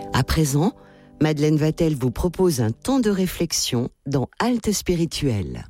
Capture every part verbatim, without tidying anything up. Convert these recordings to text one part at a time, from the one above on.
À présent, Madeleine Vatel vous propose un temps de réflexion dans Halte spirituelle.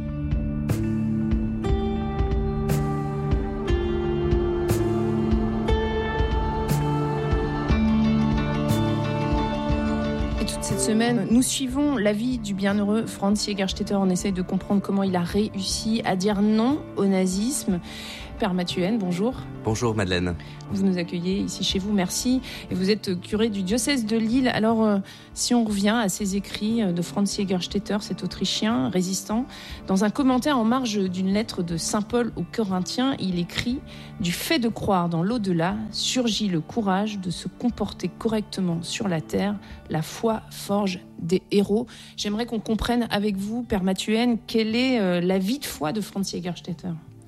Et toute cette semaine, nous suivons la vie du bienheureux Franz Jägerstätter. On essaye de comprendre comment il a réussi à dire non au nazisme. Père Mathieu Haine, bonjour. Bonjour Madeleine. Vous nous accueillez ici chez vous, merci. Et vous êtes curé du diocèse de Lille. Alors, euh, si on revient à ces écrits de Franz Jägerstätter, cet Autrichien résistant, dans un commentaire en marge d'une lettre de saint Paul aux Corinthiens, il écrit « Du fait de croire dans l'au-delà, surgit le courage de se comporter correctement sur la terre. La foi forge des héros ». J'aimerais qu'on comprenne avec vous, Père Mathieu Haine, quelle est euh, la vie de foi de Franz Jägerstätter.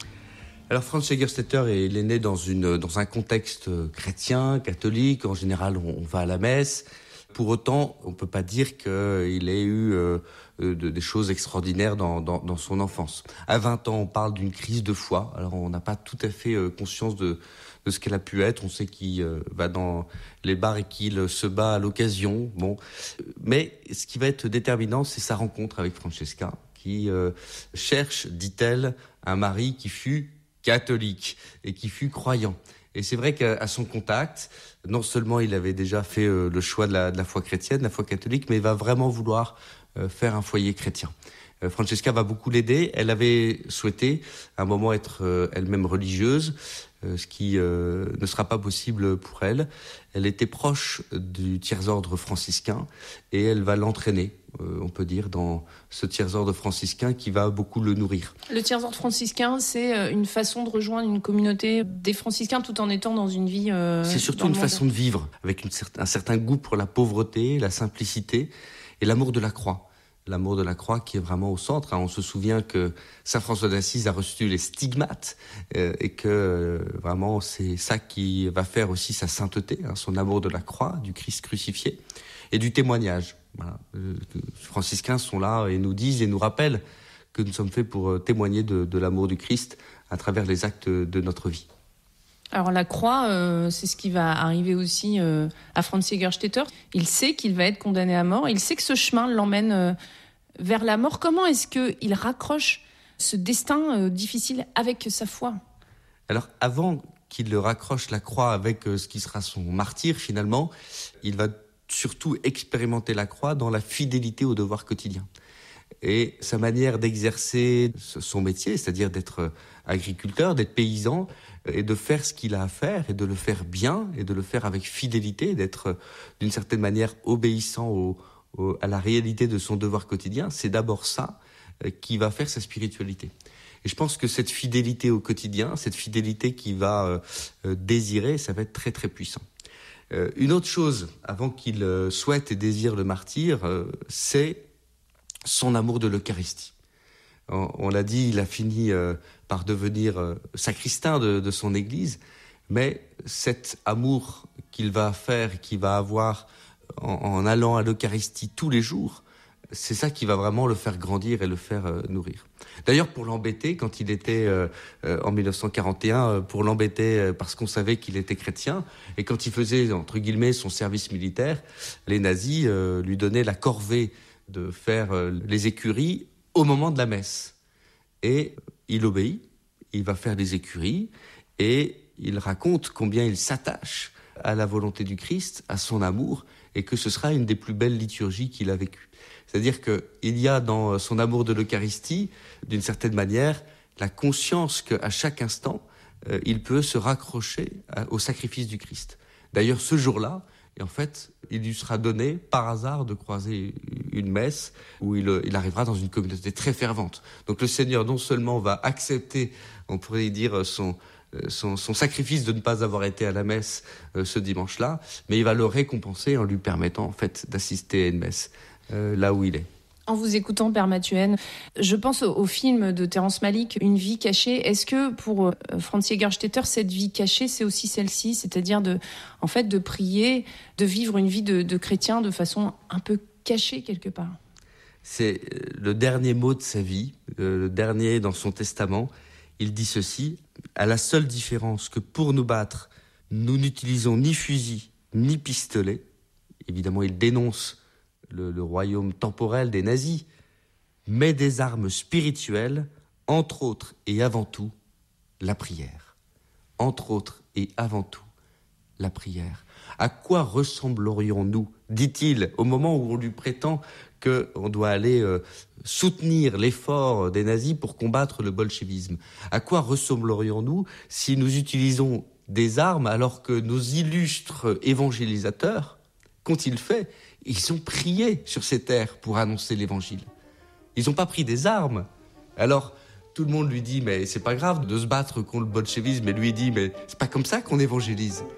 Alors Franz Jägerstätter, il est né dans, une, dans un contexte chrétien, catholique. En général, on, on va à la messe. Pour autant, on ne peut pas dire qu'il ait eu euh, de, des choses extraordinaires dans, dans, dans son enfance. À vingt ans, on parle d'une crise de foi. Alors on n'a pas tout à fait euh, conscience de, de ce qu'elle a pu être. On sait qu'il euh, va dans les bars et qu'il se bat à l'occasion. Bon. Mais ce qui va être déterminant, c'est sa rencontre avec Francesca, qui euh, cherche, dit-elle, un mari qui fut catholique et qui fut croyant. Et c'est vrai qu'à son contact, non seulement il avait déjà fait euh, le choix de la, de la foi chrétienne, de la foi catholique, mais il va vraiment vouloir euh, faire un foyer chrétien. Euh, Francesca va beaucoup l'aider. Elle avait souhaité à un moment être euh, elle-même religieuse, euh, ce qui euh, ne sera pas possible pour elle. Elle était proche du tiers-ordre franciscain et elle va l'entraîner, euh, on peut dire, dans ce tiers-ordre franciscain qui va beaucoup le nourrir. Le tiers-ordre franciscain, c'est une façon de rejoindre une communauté des franciscains tout en étant dans une vie... Euh, c'est surtout une façon de vivre, avec une, un certain goût pour la pauvreté, la simplicité et l'amour de la croix. L'amour de la croix qui est vraiment au centre. On se souvient que saint François d'Assise a reçu les stigmates euh, et que euh, vraiment c'est ça qui va faire aussi sa sainteté, hein, son amour de la croix, du Christ crucifié et du témoignage. Voilà. Les franciscains sont là et nous disent et nous rappellent que nous sommes faits pour témoigner de, de l'amour du Christ à travers les actes de notre vie. Alors la croix, euh, c'est ce qui va arriver aussi euh, à Franz Jägerstätter. Il sait qu'il va être condamné à mort. Il sait que ce chemin l'emmène euh, vers la mort. Comment est-ce qu'il raccroche ce destin euh, difficile avec sa foi ? Alors avant qu'il le raccroche la croix avec euh, ce qui sera son martyre finalement, il va surtout expérimenter la croix dans la fidélité au devoir quotidien. Et sa manière d'exercer son métier, c'est-à-dire d'être agriculteur, d'être paysan, et de faire ce qu'il a à faire, et de le faire bien, et de le faire avec fidélité, d'être d'une certaine manière obéissant au, au, à la réalité de son devoir quotidien, c'est d'abord ça qui va faire sa spiritualité. Et je pense que cette fidélité au quotidien, cette fidélité qu'il va euh, désirer, ça va être très très puissant. Euh, une autre chose, avant qu'il euh, souhaite et désire le martyre, euh, c'est son amour de l'Eucharistie. On, on l'a dit, il a fini euh, par devenir euh, sacristain de, de son église, mais cet amour qu'il va faire, qu'il va avoir en, en allant à l'Eucharistie tous les jours, c'est ça qui va vraiment le faire grandir et le faire euh, nourrir. D'ailleurs, pour l'embêter, quand il était euh, euh, en dix-neuf cent quarante et un, euh, pour l'embêter euh, parce qu'on savait qu'il était chrétien, et quand il faisait, entre guillemets, son service militaire, les nazis euh, lui donnaient la corvée de faire euh, les écuries au moment de la messe. Et il obéit, il va faire les écuries, et il raconte combien il s'attache à la volonté du Christ, à son amour, et que ce sera une des plus belles liturgies qu'il a vécues. C'est-à-dire qu'il y a dans son amour de l'Eucharistie, d'une certaine manière, la conscience qu'à chaque instant, euh, il peut se raccrocher à, au sacrifice du Christ. D'ailleurs, ce jour-là, et en fait, il lui sera donné, par hasard, de croiser une messe où il, il arrivera dans une communauté très fervente. Donc le Seigneur, non seulement va accepter, on pourrait dire, son, son, son sacrifice de ne pas avoir été à la messe euh, ce dimanche-là, mais il va le récompenser en lui permettant, en fait, d'assister à une messe euh, là où il est. En vous écoutant, Père Mathieu Haine, je pense au, au film de Terrence Malick, Une vie cachée. Est-ce que pour euh, Franz Jägerstätter, cette vie cachée, c'est aussi celle-ci, c'est-à-dire de, en fait, de prier, de vivre une vie de, de chrétien de façon un peu cachée quelque part ? C'est le dernier mot de sa vie, euh, le dernier dans son testament. Il dit ceci: à la seule différence que pour nous battre, nous n'utilisons ni fusil ni pistolet. Évidemment, il dénonce le, le royaume temporel des nazis, mais des armes spirituelles, entre autres et avant tout, la prière. Entre autres et avant tout, la prière. À quoi ressemblerions-nous, dit-il, au moment où on lui prétend qu'on doit aller euh, soutenir l'effort des nazis pour combattre le bolchevisme? À quoi ressemblerions-nous si nous utilisons des armes alors que nos illustres évangélisateurs, qu'ont-ils fait? Ils ont prié sur ces terres pour annoncer l'évangile. Ils n'ont pas pris des armes. Alors, tout le monde lui dit, mais c'est pas grave de se battre contre le bolchevisme. Et lui dit, mais c'est pas comme ça qu'on évangélise.